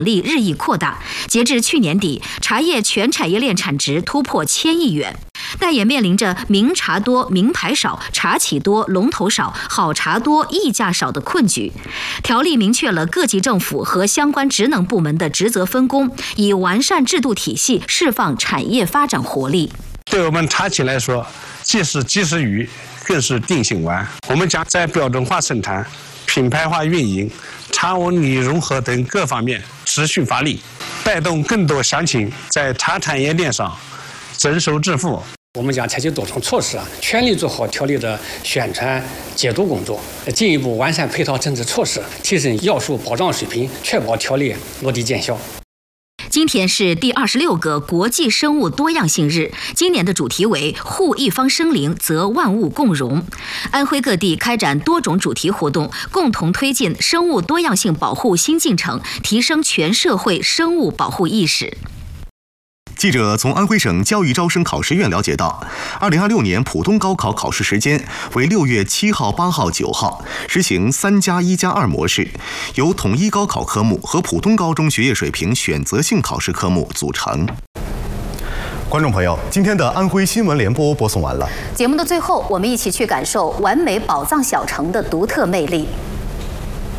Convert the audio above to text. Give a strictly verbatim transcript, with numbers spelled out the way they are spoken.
力日益扩大。截至去年底，茶叶全产业链产值突破千亿元，但也面临着名茶多、名牌少、茶企多、龙头少、好茶多、溢价少的困局。条例明确了各级政府和相关职能部门的职责分工，以完善制度体系，释放产业发展活力。 对我们茶企来说，既是及时雨，更是定心丸。我们将在标准化生产、品牌化运营、茶文理融合等各方面持续发力，带动更多乡亲在茶产业链上增收致富。 我们将采取多重措施啊，全力做好条例的宣传解读工作，进一步完善配套政策措施，提升药树保障水平，确保条例落地见效。 今天是第二十六个国际生物多样性日，今年的主题为护一方生灵，则万物共荣。安徽各地开展多种主题活动，共同推进生物多样性保护新进程，提升全社会生物保护意识。 记者从安徽省教育招生考试院了解到，二零二六年普通高考考试时间为六月七号、八号、九号，实行三加一加二模式，由统一高考科目和普通高中学业水平选择性考试科目组成。观众朋友，今天的安徽新闻联播播送完了。 节目的最后，我们一起去感受完美宝藏小城的独特魅力。